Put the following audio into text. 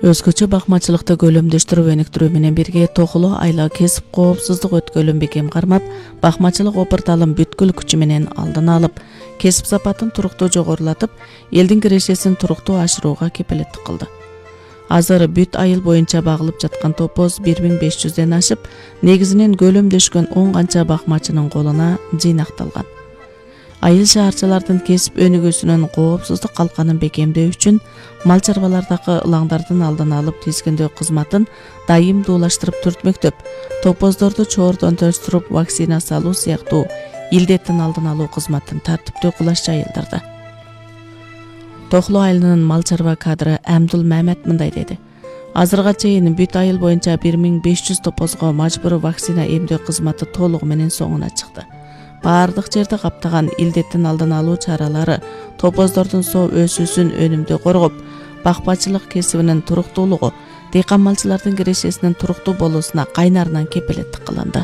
Өзгөчө бакмачылыкты көлөмдөштүрүп өнүктүрүү менен бирге Тохулу айла кесип коопсуздук өткөлүн бекем кармап, бакмачылык опурталын бүткүл күчү менен алдын алып, кесип сапатын туруктуу жогорулатып, элдин кирешесин туруктуу ашырууга кепилеттик кылды. Азыр бүт айыл боюнча багылып жаткан топоз 1500ден ашып, негизинен көлөмдөшкөн 10 канча бакмачынын колуна жыйнакталган. Айыл шаарчылардын кесип өнүгүүсүнүн коопсуздук калканын бекемдөө үчүн мал чарбалардагы ылаңдардын алдын алып тизгиндөө кызматын дайымдуулаштырып түртмөктөп, топоздорду чоордон төстүрүп вакцина салуу сыяктуу илдеттин алдын алуу кызматын тартиптүү кылыш жайылдырды. Тохулу айылынын мал чарба кадры Амдул Мамет мындай деди: Азырга чейин бүт айыл боюнча 1500 топозго мажбур вакцина эмдөө кызматы толугу менен соңуна чыкты. Бардык жерди каптаган илдеттин алдын алуу чаралары топоздордун соо өсүүсүн өнүмдүү коргоп, бакмачылык кесибинин туруктуулугу, дыйкан малчылардын кирешесинин туруктуу болуусуна кайнарынан кепилеттик кылынды.